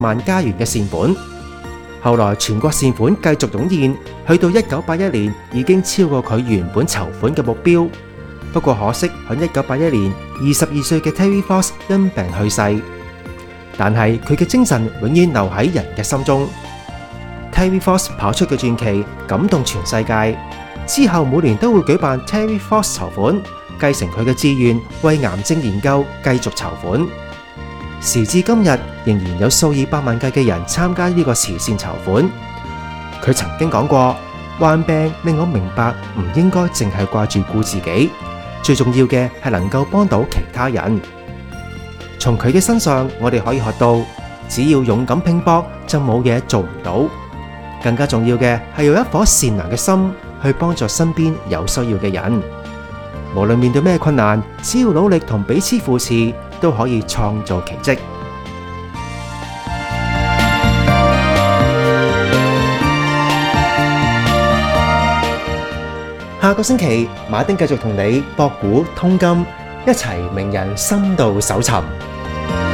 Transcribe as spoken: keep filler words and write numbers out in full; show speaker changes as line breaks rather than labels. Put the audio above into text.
萬加元嘅善款。後來全國善款繼續湧現，去到一九八一年已經超過佢原本籌款嘅目標。不過可惜喺一九八一年，二十二歲嘅 Terry Fox 因病去世，但係佢嘅精神永遠留喺人嘅心中。Terry Fox 跑出嘅傳奇感動全世界，之後每年都會舉辦 Terry Fox 籌款，繼承佢嘅志願，為癌症研究繼續籌款。時至今日，仍然有數以百萬計嘅人參加呢個慈善籌款。佢曾經講過，患病令我明白唔應該淨係掛住顧自己，最重要嘅係能夠幫到其他人。從佢嘅身上，我哋可以學到，只要勇敢拼搏，就冇嘢做唔到。更加重要嘅係有一顆善良嘅心，去幫助身邊有需要嘅人。無論面對咩困難，只要努力同彼此扶持，都可以創造奇蹟。下個星期，馬丁繼續同你博古通今，一齊名人深度搜尋。